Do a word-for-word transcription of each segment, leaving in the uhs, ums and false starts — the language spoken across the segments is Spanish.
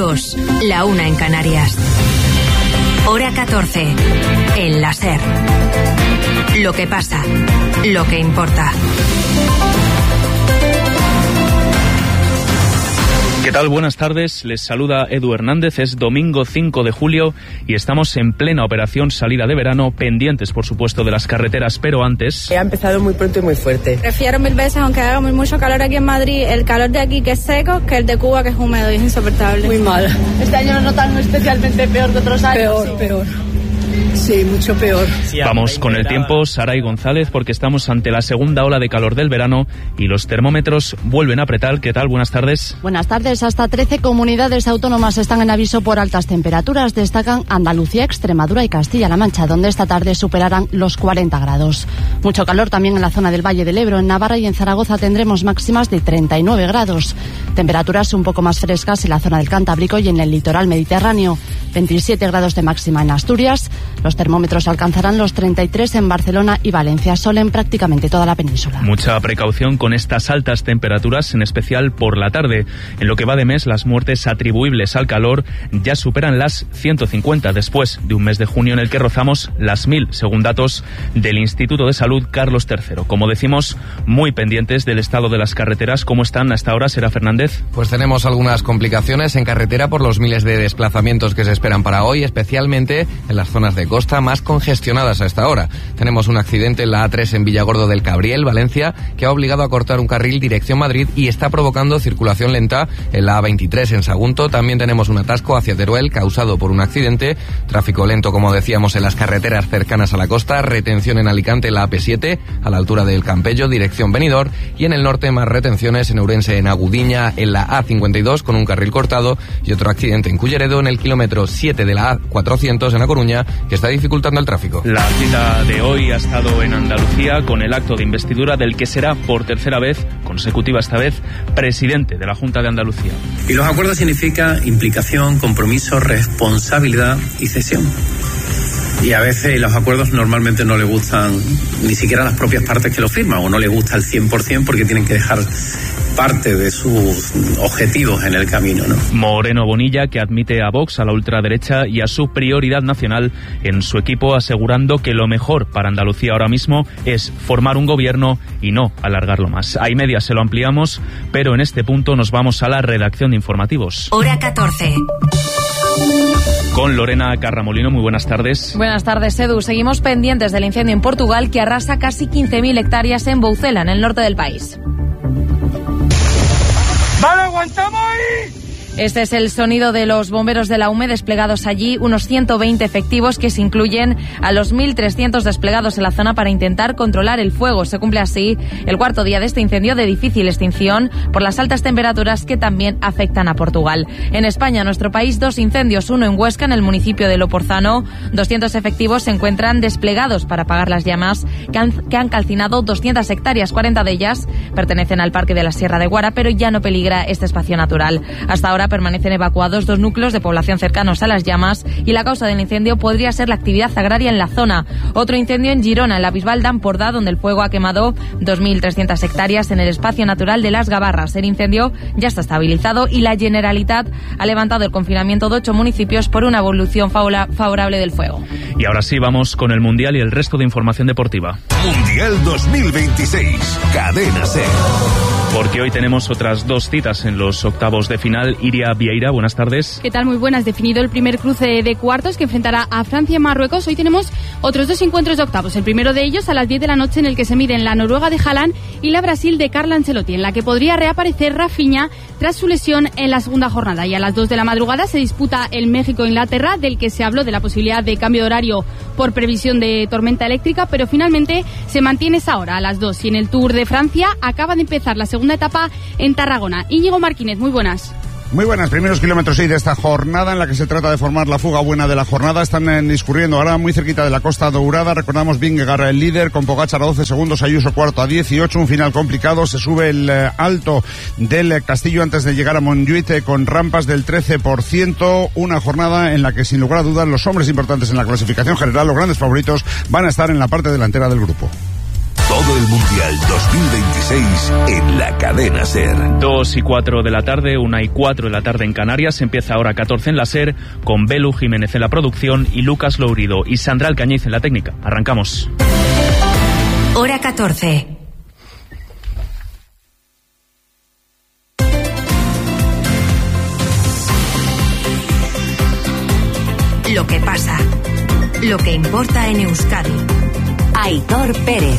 dos, la una en Canarias. Hora catorce, en la SER. Lo que pasa, lo que importa. ¿Qué tal? Buenas tardes, les saluda Edu Hernández, es domingo cinco de julio y estamos en plena operación salida de verano, pendientes por supuesto de las carreteras, pero antes... Ha empezado muy pronto y muy fuerte. Prefiero mil veces, aunque haga muy mucho calor aquí en Madrid, el calor de aquí que es seco, que el de Cuba que es húmedo y es insoportable. Muy mal. Este año nos notan especialmente peor que otros años. Peor, sí. peor. Sí, mucho peor. Vamos con el tiempo, Saray González, porque estamos ante la segunda ola de calor del verano y los termómetros vuelven a apretar. ¿Qué tal? Buenas tardes. Buenas tardes. Hasta trece comunidades autónomas están en aviso por altas temperaturas. Destacan Andalucía, Extremadura y Castilla-La Mancha, donde esta tarde superarán los cuarenta grados. Mucho calor también en la zona del Valle del Ebro. En Navarra y en Zaragoza tendremos máximas de treinta y nueve grados. Temperaturas un poco más frescas en la zona del Cantábrico y en el litoral mediterráneo. veintisiete grados de máxima en Asturias. Los termómetros alcanzarán los treinta y tres en Barcelona y Valencia, sol en prácticamente toda la península. Mucha precaución con estas altas temperaturas, en especial por la tarde. En lo que va de mes, las muertes atribuibles al calor ya superan las ciento cincuenta, después de un mes de junio en el que rozamos las mil, según datos del Instituto de Salud Carlos tercero. Como decimos, muy pendientes del estado de las carreteras. ¿Cómo están hasta ahora, Sera Fernández? Pues tenemos algunas complicaciones en carretera por los miles de desplazamientos que se esperan para hoy, especialmente en las zonas de costa más congestionadas a esta hora. Tenemos un accidente en la A tres en Villagordo del Cabriel, Valencia, que ha obligado a cortar un carril dirección Madrid y está provocando circulación lenta en la A veintitrés en Sagunto. También tenemos un atasco hacia Teruel causado por un accidente. Tráfico lento, como decíamos, en las carreteras cercanas a la costa. Retención en Alicante en la A P siete, a la altura del Campello, dirección Benidorm. Y en el norte más retenciones en Ourense, en Agudiña, en la A cincuenta y dos con un carril cortado. Y otro accidente en Culleredo en el kilómetro siete de la A cuatrocientos en A Coruña, que está dificultando el tráfico. La cita de hoy ha estado en Andalucía con el acto de investidura del que será por tercera vez, consecutiva esta vez, presidente de la Junta de Andalucía. Y los acuerdos significa implicación, compromiso, responsabilidad y cesión. Y a veces los acuerdos normalmente no le gustan ni siquiera a las propias partes que lo firman, o no le gusta al cien por ciento porque tienen que dejar parte de sus objetivos en el camino, ¿no? Moreno Bonilla, que admite a Vox, a la ultraderecha y a su prioridad nacional en su equipo, asegurando que lo mejor para Andalucía ahora mismo es formar un gobierno y no alargarlo más. A y media se lo ampliamos, pero en este punto nos vamos a la redacción de informativos. Hora catorce. Con Lorena Carramolino, muy buenas tardes. Buenas tardes, Edu. Seguimos pendientes del incendio en Portugal que arrasa casi quince mil hectáreas en Boucela, en el norte del país. ¡Vale, aguantamos ahí! Este es el sonido de los bomberos de la U M E desplegados allí, unos ciento veinte efectivos que se incluyen a los mil trescientos desplegados en la zona para intentar controlar el fuego. Se cumple así el cuarto día de este incendio de difícil extinción por las altas temperaturas que también afectan a Portugal. En España, nuestro país, dos incendios, uno en Huesca, en el municipio de Loporzano. doscientos efectivos se encuentran desplegados para apagar las llamas que han, que han calcinado doscientas hectáreas. cuarenta de ellas pertenecen al Parque de la Sierra de Guara, pero ya no peligra este espacio natural. Hasta ahora permanecen evacuados dos núcleos de población cercanos a las llamas y la causa del incendio podría ser la actividad agraria en la zona. Otro incendio en Girona, en la Bisbal d'Empordà, donde el fuego ha quemado dos mil trescientas hectáreas en el espacio natural de Las Gavarras. El incendio ya está estabilizado y la Generalitat ha levantado el confinamiento de ocho municipios por una evolución favorable del fuego. Y ahora sí, vamos con el Mundial y el resto de información deportiva. Mundial dos mil veintiséis, Cadena SER. Porque hoy tenemos otras dos citas en los octavos de final. Iria Vieira, buenas tardes. ¿Qué tal? Muy buenas. Definido el primer cruce de cuartos que enfrentará a Francia y Marruecos. Hoy tenemos otros dos encuentros de octavos. El primero de ellos a las diez de la noche, en el que se miden la Noruega de Haaland y la Brasil de Carlo Ancelotti, en la que podría reaparecer Rafinha tras su lesión en la segunda jornada. Y a las dos de la madrugada se disputa el México-Inglaterra, del que se habló de la posibilidad de cambio de horario por previsión de tormenta eléctrica, pero finalmente se mantiene esa hora a las dos. Y en el Tour de Francia acaba de empezar la segunda etapa en Tarragona. Íñigo Martínez, muy buenas. Muy buenas, primeros kilómetros seis de esta jornada en la que se trata de formar la fuga buena de la jornada. Están eh, discurriendo ahora muy cerquita de la Costa Dourada. Recordamos Vingegaard el líder con Pogačar a doce segundos, Ayuso cuarto a dieciocho, un final complicado. Se sube el eh, alto del eh, Castillo antes de llegar a Montjuïc eh, con rampas del trece por ciento. Una jornada en la que sin lugar a dudas los hombres importantes en la clasificación general, los grandes favoritos, van a estar en la parte delantera del grupo. Todo todo el Mundial dos mil veintiséis en la cadena SER. Dos y cuatro de la tarde, una y cuatro de la tarde en Canarias. Empieza ahora catorce en la SER, con Belu Jiménez en la producción y Lucas Lourido y Sandra Alcañiz en la técnica. Arrancamos. Hora catorce. Lo que pasa, lo que importa en Euskadi. Aitor Pérez.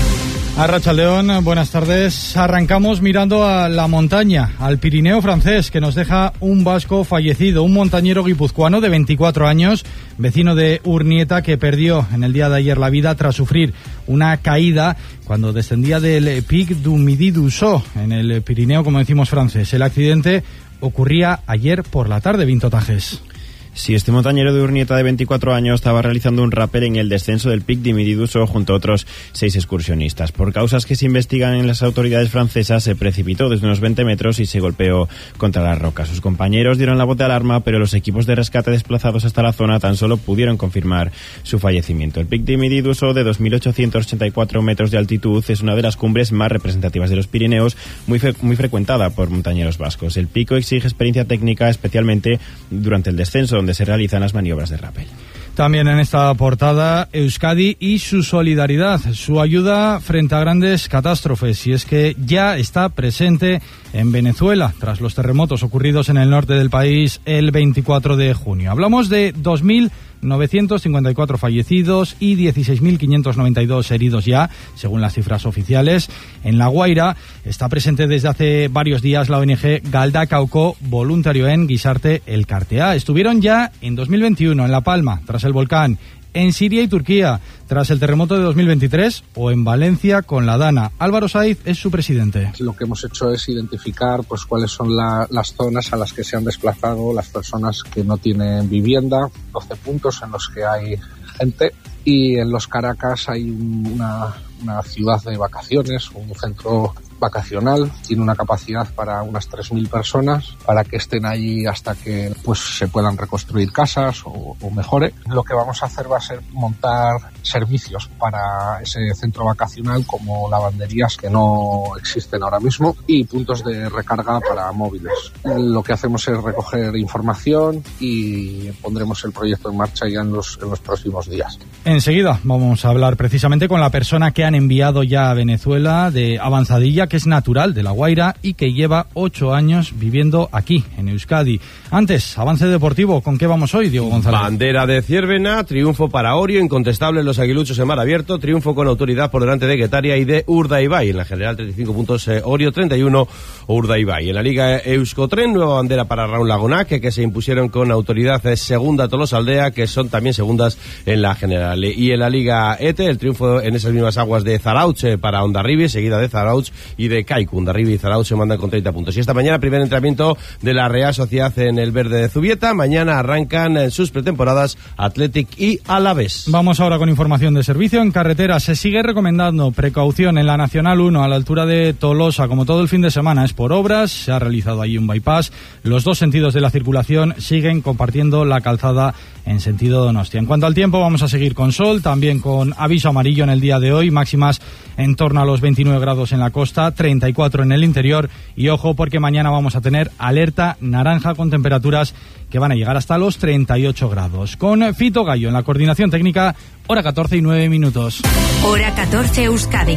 Arratsaldeon, buenas tardes. Arrancamos mirando a la montaña, al Pirineo francés, que nos deja un vasco fallecido, un montañero guipuzcoano de veinticuatro años, vecino de Urnieta, que perdió en el día de ayer la vida tras sufrir una caída cuando descendía del Pic du Midi du Sceau, en el Pirineo, como decimos, francés. El accidente ocurría ayer por la tarde, Vinto Tajes. Sí, este montañero de Urnieta de veinticuatro años estaba realizando un rappel en el descenso del Pic du Midi du Sceau junto a otros seis excursionistas. Por causas que se investigan en las autoridades francesas, se precipitó desde unos veinte metros y se golpeó contra la roca. Sus compañeros dieron la voz de alarma, pero los equipos de rescate desplazados hasta la zona tan solo pudieron confirmar su fallecimiento. El Pic du Midi du Sceau, de dos mil ochocientos ochenta y cuatro metros de altitud, es una de las cumbres más representativas de los Pirineos, muy, fe- muy frecuentada por montañeros vascos. El pico exige experiencia técnica, especialmente durante el descenso, donde se realizan las maniobras de rappel. También en esta portada, Euskadi y su solidaridad, su ayuda frente a grandes catástrofes, y es que ya está presente en Venezuela tras los terremotos ocurridos en el norte del país el veinticuatro de junio. Hablamos de dos mil novecientos cincuenta y cuatro fallecidos y dieciséis mil quinientos noventa y dos heridos ya, según las cifras oficiales. En La Guaira está presente desde hace varios días la O N G Galdakauko Voluntarioen Gizarte Elkartea. Estuvieron ya en dos mil veintiuno en La Palma, tras el volcán, en Siria y Turquía, tras el terremoto de dos mil veintitrés, o en Valencia con la Dana. Álvaro Saiz es su presidente. Lo que hemos hecho es identificar pues cuáles son la, las zonas a las que se han desplazado las personas que no tienen vivienda, doce puntos en los que hay gente, y en Los Caracas hay una, una ciudad de vacaciones, un centro vacacional, tiene una capacidad para unas tres mil personas, para que estén ahí hasta que pues se puedan reconstruir casas o, o mejore. Lo que vamos a hacer va a ser montar servicios para ese centro vacacional, como lavanderías que no existen ahora mismo y puntos de recarga para móviles. Lo que hacemos es recoger información y pondremos el proyecto en marcha ya en los, en los próximos días. Enseguida vamos a hablar precisamente con la persona que han enviado ya a Venezuela, de Avanzadilla, que es natural de La Guaira y que lleva ocho años viviendo aquí, en Euskadi. Antes, avance deportivo. ¿Con qué vamos hoy, Diego González? Bandera de Ciervena, triunfo para Orio, incontestable en los aguiluchos en mar abierto, triunfo con autoridad por delante de Guetaria y de Urdaibai. En la general, treinta y cinco puntos eh, Orio, treinta y uno Urdaibai. En la Liga Euskotren, nueva bandera para Raúl Lagunac, que, que se impusieron con autoridad eh, segunda Tolosaldea, que son también segundas en la general. Y en la Liga E T E, el triunfo en esas mismas aguas de Zarauch eh, para Hondarribi, seguida de Zarauch y de Kaiku. Hondarribi y Zarauch se mandan con treinta puntos. Y esta mañana, primer entrenamiento de la Real Sociedad en el verde de Zubieta. Mañana arrancan en sus pretemporadas Athletic y Alavés. Vamos ahora con información de servicio. En carretera se sigue recomendando precaución en la Nacional uno a la altura de Tolosa, como todo el fin de semana. Es por obras, se ha realizado ahí un bypass. Los dos sentidos de la circulación siguen compartiendo la calzada en sentido Donostia. En cuanto al tiempo, vamos a seguir con sol, también con aviso amarillo en el día de hoy, máximas en torno a los veintinueve grados en la costa, treinta y cuatro en el interior, y ojo porque mañana vamos a tener alerta naranja con temperaturas que van a llegar hasta los treinta y ocho grados. Con Fito Gallo en la coordinación técnica, hora catorce y nueve minutos. Hora catorce Euskadi.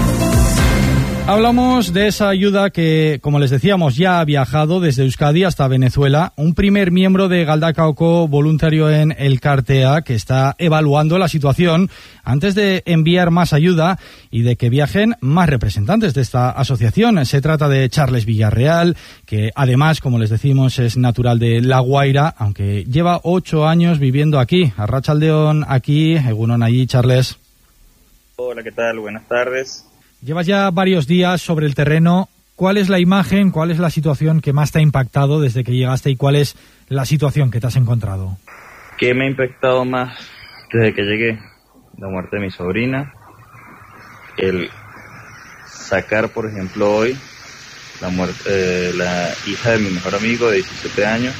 Hablamos de esa ayuda que, como les decíamos, ya ha viajado desde Euskadi hasta Venezuela. Un primer miembro de Galdakauko Voluntarioen Elkartea, que está evaluando la situación antes de enviar más ayuda y de que viajen más representantes de esta asociación. Se trata de Charles Villarreal, que además, como les decimos, es natural de La Guaira, aunque lleva ocho años viviendo aquí. Arratsaldeon aquí, egunon allí, Charles. Hola, ¿qué tal? Buenas tardes. Llevas ya varios días sobre el terreno. ¿Cuál es la imagen, cuál es la situación que más te ha impactado desde que llegaste y cuál es la situación que te has encontrado? ¿Qué me ha impactado más desde que llegué? La muerte de mi sobrina. El sacar, por ejemplo, hoy la, muerte, eh, la hija de mi mejor amigo de diecisiete años.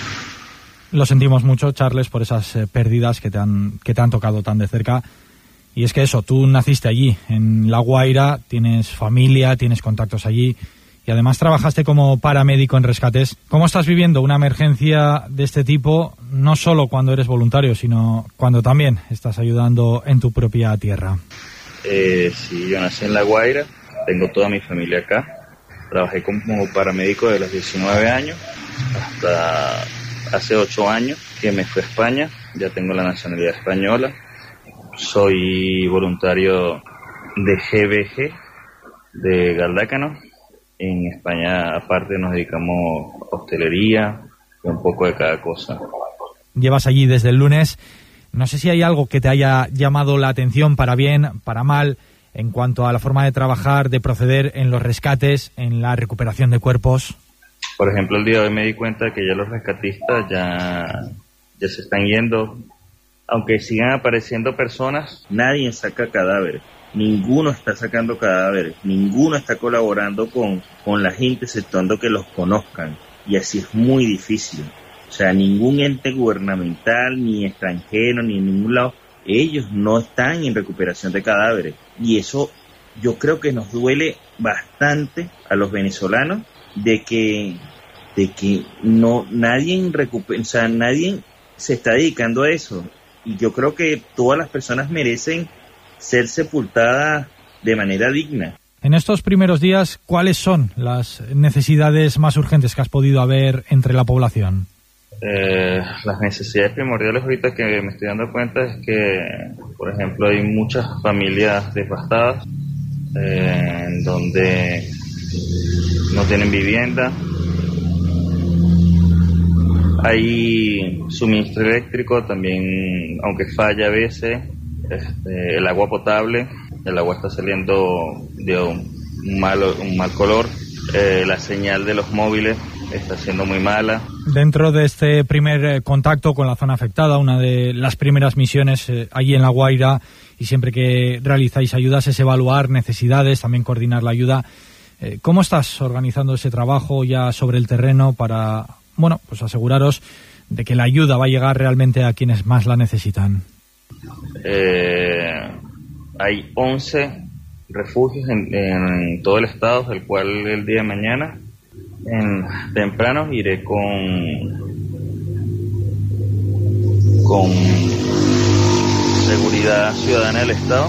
Lo sentimos mucho, Charles, por esas eh, pérdidas que te han, que te han tocado tan de cerca. Y es que eso, tú naciste allí, en La Guaira, tienes familia, tienes contactos allí y además trabajaste como paramédico en rescates. ¿Cómo estás viviendo una emergencia de este tipo, no solo cuando eres voluntario, sino cuando también estás ayudando en tu propia tierra? Eh, sí, yo nací en La Guaira, tengo toda mi familia acá. Trabajé como paramédico de los diecinueve años hasta hace ocho años que me fui a España. Ya tengo la nacionalidad española. Soy voluntario de G B G, de Galdácano. En España, aparte, nos dedicamos a hostelería y un poco de cada cosa. Llevas allí desde el lunes. No sé si hay algo que te haya llamado la atención, para bien, para mal, en cuanto a la forma de trabajar, de proceder en los rescates, en la recuperación de cuerpos. Por ejemplo, el día de hoy me di cuenta que ya los rescatistas ya, ya se están yendo. Aunque sigan apareciendo personas, nadie saca cadáveres. Ninguno está sacando cadáveres, ninguno está colaborando con, con la gente, exceptuando que los conozcan. Y así es muy difícil. O sea, ningún ente gubernamental, ni extranjero, ni en ningún lado, ellos no están en recuperación de cadáveres. Y eso yo creo que nos duele bastante a los venezolanos, de que, de que no, nadie recupera, o sea, nadie se está dedicando a eso. Y yo creo que todas las personas merecen ser sepultadas de manera digna. En estos primeros días, ¿cuáles son las necesidades más urgentes que has podido ver entre la población? Eh, las necesidades primordiales ahorita que me estoy dando cuenta es que, por ejemplo, hay muchas familias devastadas, eh, en donde no tienen vivienda. Hay suministro eléctrico también, aunque falla a veces. Este, el agua potable, el agua está saliendo de un mal, un mal color. Eh, la señal de los móviles está siendo muy mala. Dentro de este primer eh, contacto con la zona afectada, una de las primeras misiones eh, allí en La Guaira, y siempre que realizáis ayudas es evaluar necesidades, también coordinar la ayuda. Eh, ¿Cómo estás organizando ese trabajo ya sobre el terreno para, bueno, pues aseguraros de que la ayuda va a llegar realmente a quienes más la necesitan? Eh, hay once refugios en, en todo el estado, del cual el día de mañana, en temprano, iré con con seguridad ciudadana del estado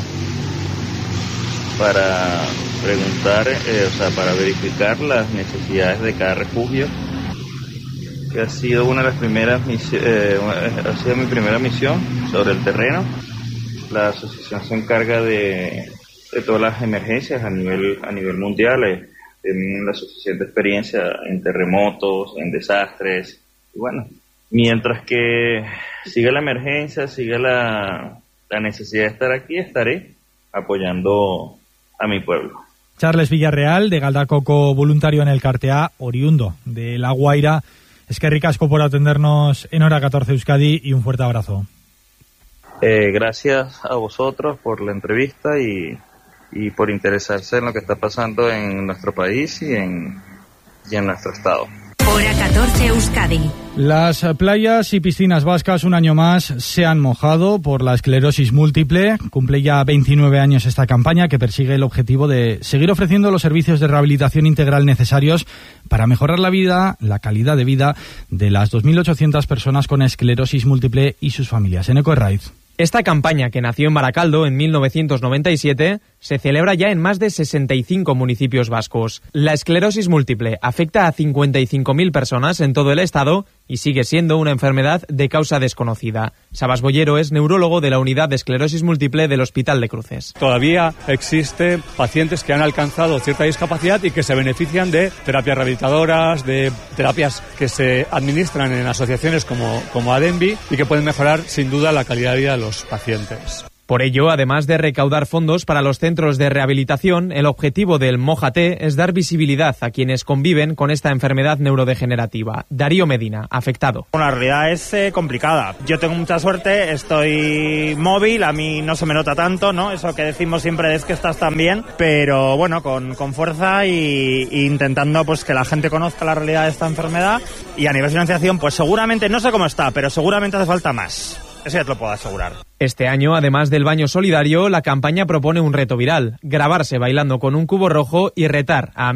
para preguntar, eh, o sea, para verificar las necesidades de cada refugio, que ha sido una de las primeras misiones, eh, ha sido mi primera misión sobre el terreno. La asociación se encarga de, de todas las emergencias a nivel a nivel mundial. Eh, tienen la suficiente experiencia en terremotos, en desastres. Y bueno, mientras que siga la emergencia, siga la, la necesidad de estar aquí, estaré apoyando a mi pueblo. Charles Villarreal, de Galdacoco, voluntario en el Cartea, oriundo de La Guaira. Es que ricasco por atendernos en Hora catorce Euskadi y un fuerte abrazo. Eh, gracias a vosotros por la entrevista y, y por interesarse en lo que está pasando en nuestro país y en, y en nuestro estado. Hora catorce Euskadi. Las playas y piscinas vascas un año más se han mojado por la esclerosis múltiple. Cumple ya veintinueve años esta campaña que persigue el objetivo de seguir ofreciendo los servicios de rehabilitación integral necesarios para mejorar la vida, la calidad de vida de las dos mil ochocientas personas con esclerosis múltiple y sus familias. En Eco Raiz. Esta campaña, que nació en Baracaldo en mil novecientos noventa y siete, se celebra ya en más de sesenta y cinco municipios vascos. La esclerosis múltiple afecta a cincuenta y cinco mil personas en todo el estado y sigue siendo una enfermedad de causa desconocida. Sabas Bollero es neurólogo de la unidad de esclerosis múltiple del Hospital de Cruces. Todavía existen pacientes que han alcanzado cierta discapacidad y que se benefician de terapias rehabilitadoras, de terapias que se administran en asociaciones como, como ADENVI y que pueden mejorar sin duda la calidad de vida de los pacientes. Por ello, además de recaudar fondos para los centros de rehabilitación, el objetivo del Mójate es dar visibilidad a quienes conviven con esta enfermedad neurodegenerativa. Darío Medina, afectado. La realidad es eh, complicada. Yo tengo mucha suerte, estoy móvil, a mí no se me nota tanto, ¿no? Eso que decimos siempre es que estás tan bien, pero bueno, con, con fuerza y, y intentando pues que la gente conozca la realidad de esta enfermedad. Y a nivel de financiación, pues seguramente, no sé cómo está, pero seguramente hace falta más. eso ya te lo puedo asegurar. Este año, además del baño solidario, la campaña propone un reto viral: grabarse bailando con un cubo rojo y retar a